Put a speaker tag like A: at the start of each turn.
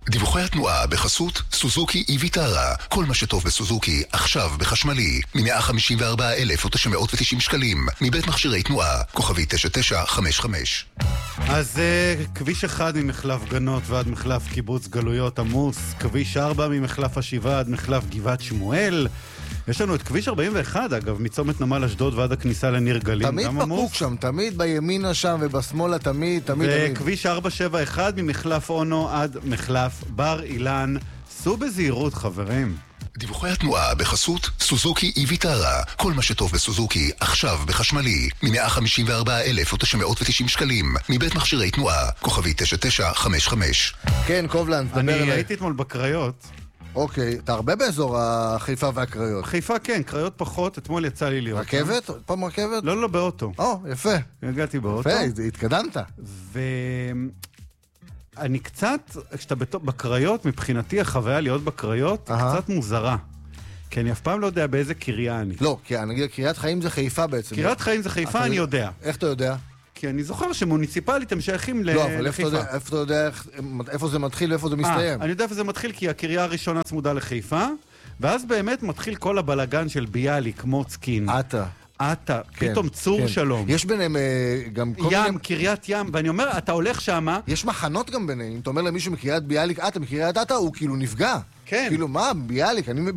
A: דיווחי התנועה בחסות סוזוקי איביטרה. כל מה שטוב בסוזוקי עכשיו בחשמלי מ-154,990 שקלים מבית מכשירי תנועה כוכבי 9955.
B: אז כביש 1 ממחלף גנות ועד מחלף קיבוץ גלויות עמוס, כביש 4 ממחלף השבעה עד מחלף גבעת שמואל. יש לנו את כביש 41, אגב, מצומת נמל אשדוד ועד הכניסה לניר גלים.
C: תמיד פקוק שם, תמיד בימינה שם ובשמאלה, תמיד.
B: וכביש 471 ממחלף אונו עד מחלף בר אילן. סעו בזהירות, חברים.
A: דיווחי התנועה בחסות סוזוקי איביטרה. כל מה שטוב בסוזוקי עכשיו בחשמלי מ-154,990 שקלים מבית מכשירי תנועה כוכבי 9955.
C: כן, קובלן, דבר אליי.
B: אני הייתי אתמול בקריות.
C: אוקיי, אתה הרבה באזור החיפה והקריות.
B: חיפה כן, קריות פחות, אתמול יצא לי להיות.
C: רכבת? פעם רכבת?
B: לא, באוטו.
C: יפה.
B: הגעתי באוטו.
C: יפה, התקדמת.
B: אני קצת, כשאתה בקריות, מבחינתי החוויה להיות בקריות קצת מוזרה. כי אני אף פעם לא יודע באיזה קריה אני.
C: לא, כי אני אגיד, קריית חיים זה חיפה בעצם.
B: קריית חיים זה חיפה, אני יודע.
C: איך אתה יודע?
B: כי אני זוכר שמוניציפלית הם שייכים לחיפה.
C: לא, אבל איפה אתה יודע איפה זה מתחיל ואיפה זה מסתיים?
B: אני יודע איפה זה מתחיל, כי הקריה הראשונה צמודה לחיפה, ואז באמת מתחיל כל הבלגן של ביאליק, מוצקין. אתה, פתאום צור שלום.
C: יש ביניהם גם כל
B: ים, קריית ים, ואני אומר, אתה הולך שמה.
C: יש מחנות גם ביניהם. אם אתה אומר למישהו מקריית ביאליק, אתה מקריית אתה, הוא כאילו נפגע.
B: כן.
C: כאילו, מה, ביאליק? אני